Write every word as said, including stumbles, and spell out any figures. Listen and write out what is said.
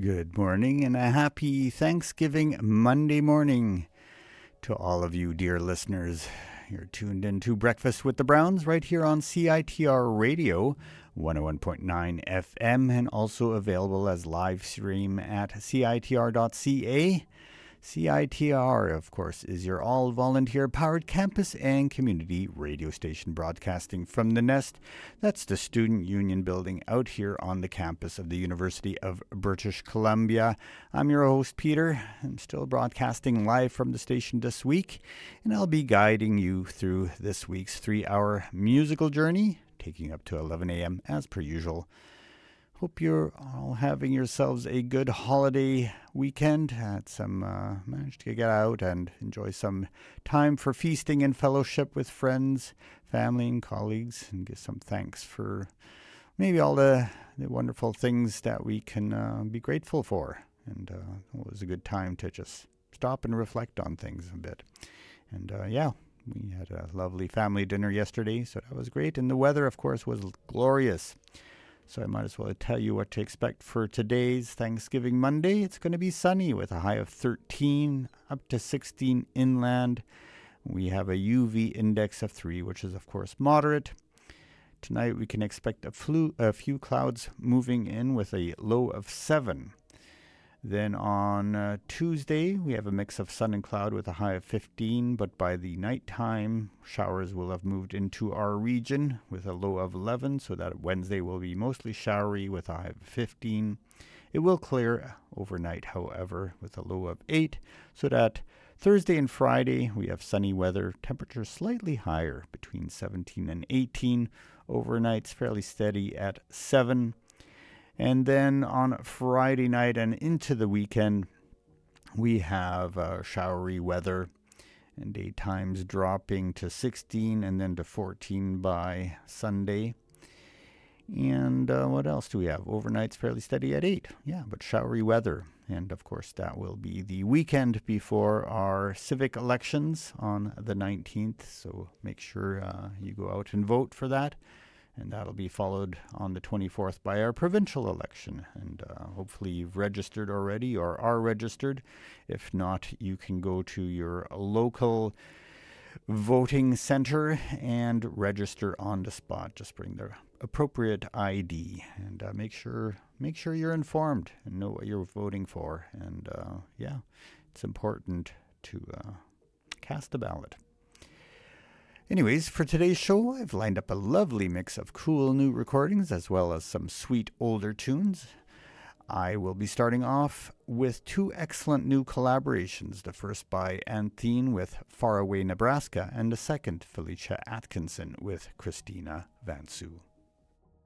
Good morning and a happy Thanksgiving Monday morning to all of you, dear listeners. You're tuned in to Breakfast with the Browns right here on C I T R Radio, one oh one point nine F M, and also available as live stream at C I T R dot C A. C I T R, of course, is your all-volunteer-powered campus and community radio station broadcasting from the Nest. That's the Student Union building out here on the campus of the University of British Columbia. I'm your host, Peter. I'm still broadcasting live from the station this week, and I'll be guiding you through this week's three-hour musical journey, taking up to eleven a.m. as per usual. Hope you're all having yourselves a good holiday weekend. Had some uh, managed to get out and enjoy some time for feasting and fellowship with friends, family, and colleagues, and give some thanks for maybe all the, the wonderful things that we can uh, be grateful for. And uh, it was a good time to just stop and reflect on things a bit. And uh, yeah, we had a lovely family dinner yesterday, so that was great. And the weather, of course, was glorious. So I might as well tell you what to expect for today's Thanksgiving Monday. It's going to be sunny with a high of thirteen, up to sixteen inland. We have a U V index of three, which is, of course, moderate. Tonight we can expect a, flu- a few clouds moving in with a low of seven. Then on uh, Tuesday, we have a mix of sun and cloud with a high of fifteen, but by the nighttime, showers will have moved into our region with a low of eleven, so that Wednesday will be mostly showery with a high of fifteen. It will clear overnight, however, with a low of eight, so that Thursday and Friday, we have sunny weather, temperatures slightly higher, between seventeen and eighteen. Overnights fairly steady at seven. And then on Friday night and into the weekend, we have uh, showery weather and daytimes dropping to sixteen and then to fourteen by Sunday. And uh, what else do we have? Overnights fairly steady at eight. Yeah, but showery weather. And of course, that will be the weekend before our civic elections on the nineteenth. So make sure uh, you go out and vote for that. And that'll be followed on the twenty-fourth by our provincial election. And uh, hopefully you've registered already or are registered. If not, you can go to your local voting center and register on the spot. Just bring the appropriate I D and uh, make sure make sure you're informed and know what you're voting for. And uh, yeah, it's important to uh, cast a ballot. Anyways, for today's show, I've lined up a lovely mix of cool new recordings as well as some sweet older tunes. I will be starting off with two excellent new collaborations. The first by Anthene with Faraway Nebraska, and the second, Felicia Atkinson with Christina Vansu.